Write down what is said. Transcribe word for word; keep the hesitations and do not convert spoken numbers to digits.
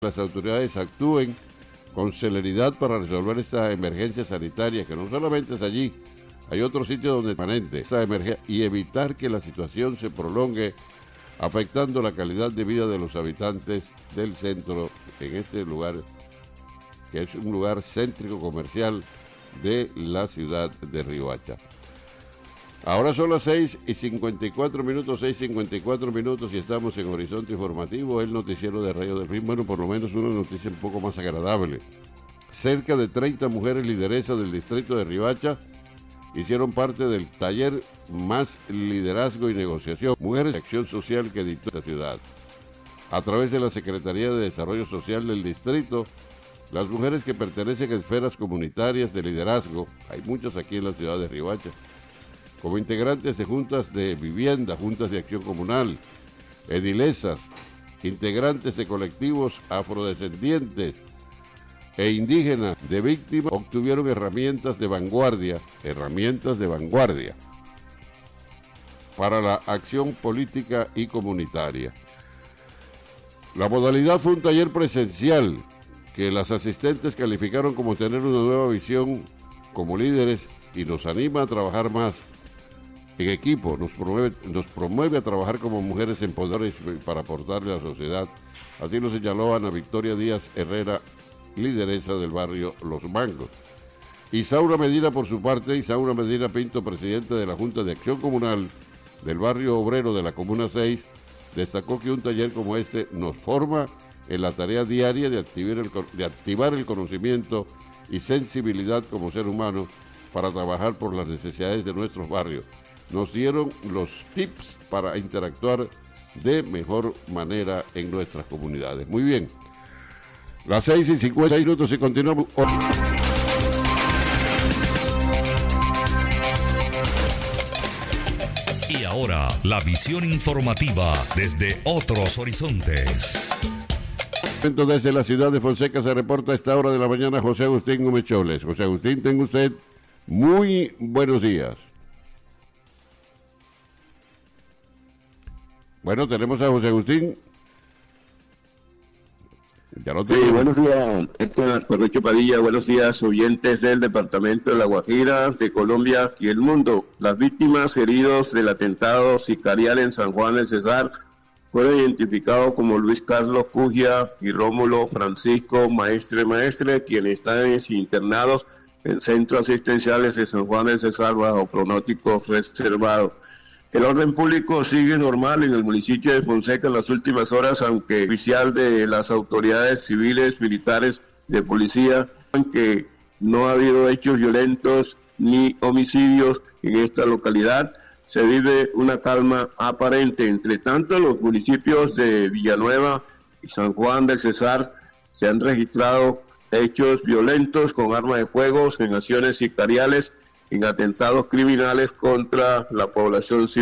las autoridades actúen con celeridad para resolver esta emergencia sanitaria, que no solamente es allí, hay otros sitios donde es permanente esta emergencia, y evitar que la situación se prolongue, afectando la calidad de vida de los habitantes del centro, en este lugar, que es un lugar céntrico comercial de la ciudad de Riohacha. Ahora son las seis y cincuenta y cuatro minutos, seis y cincuenta y cuatro minutos, y estamos en Horizonte Informativo, el noticiero de Radio Delfín. Bueno, por lo menos una noticia un poco más agradable. Cerca de treinta mujeres lideresas del distrito de Riohacha hicieron parte del taller Más Liderazgo y Negociación, Mujeres de Acción Social, que dictó esta ciudad. A través de la Secretaría de Desarrollo Social del distrito, las mujeres que pertenecen a esferas comunitarias de liderazgo, hay muchas aquí en la ciudad de Riohacha, como integrantes de juntas de vivienda, juntas de acción comunal, edilesas, integrantes de colectivos afrodescendientes e indígenas de víctimas, obtuvieron herramientas de vanguardia, herramientas de vanguardia para la acción política y comunitaria. La modalidad fue un taller presencial que las asistentes calificaron como tener una nueva visión como líderes y nos anima a trabajar más en equipo, nos promueve, nos promueve a trabajar como mujeres empoderadas para aportarle a la sociedad. Así lo señaló Ana Victoria Díaz Herrera, lideresa del barrio Los Mangos. Isaura Medina, por su parte, Isaura Medina Pinto, presidente de la Junta de Acción Comunal del barrio obrero de la Comuna seis, destacó que un taller como este nos forma en la tarea diaria de activar el, de activar el conocimiento y sensibilidad como ser humano para trabajar por las necesidades de nuestros barrios. Nos dieron los tips para interactuar de mejor manera en nuestras comunidades. Muy bien, las seis y cincuenta minutos y continuamos. Y ahora, la visión informativa desde otros horizontes. Desde la ciudad de Fonseca se reporta a esta hora de la mañana José Agustín Gómez Choles. José Agustín, tenga usted muy buenos días. Bueno, tenemos a José Agustín. Ya lo sí, buenos días, Héctor Correcho Padilla. Buenos días, oyentes del departamento de La Guajira, de Colombia y el mundo. Las víctimas heridos del atentado sicarial en San Juan del Cesar fueron identificados como Luis Carlos Cugia y Rómulo Francisco Maestre Maestre, quienes están internados en centros asistenciales de San Juan del Cesar bajo pronóstico reservado. El orden público sigue normal en el municipio de Fonseca en las últimas horas, aunque el oficial de las autoridades civiles, militares, de policía, que no ha habido hechos violentos ni homicidios en esta localidad. Se vive una calma aparente. Entre tanto, en los municipios de Villanueva y San Juan del Cesar se han registrado hechos violentos con armas de fuego, en acciones sicariales, en atentados criminales contra la población civil.